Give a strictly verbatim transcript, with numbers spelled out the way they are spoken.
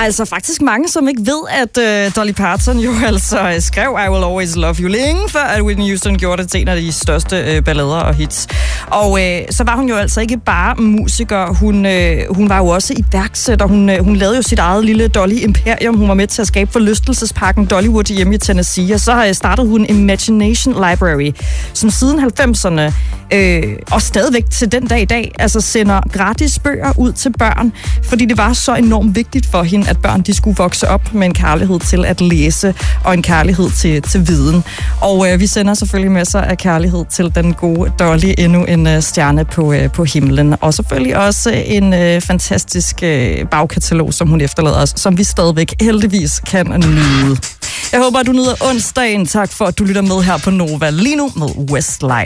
altså faktisk mange, som ikke ved, at uh, Dolly Parton jo altså skrev I Will Always Love You længe før, at Whitney Houston gjorde det til en af de største uh, ballader og hits. Og uh, så var hun jo altså ikke bare musiker, hun, uh, hun var jo også iværksætter. Hun, uh, hun lavede jo sit eget lille Dolly-imperium. Hun var med til at skabe forlystelsesparken Dollywood hjemme i Tennessee, og så uh, startede hun Imagination Library, som siden halvfemserne øh, og stadigvæk til den dag i dag altså sender gratis bøger ud til børn, fordi det var så enormt vigtigt for hende, at børn de skulle vokse op med en kærlighed til at læse og en kærlighed til, til viden. Og øh, vi sender selvfølgelig masser af kærlighed til den gode Dolly, endnu en øh, stjerne på, øh, på himlen. Og selvfølgelig også en øh, fantastisk øh, bagkatalog, som hun efterlader os, som vi stadigvæk heldigvis kan nyde. Jeg håber, at du nyder onsdagen. Tak for, at du lytter med her på Nova lige nu med Westlife.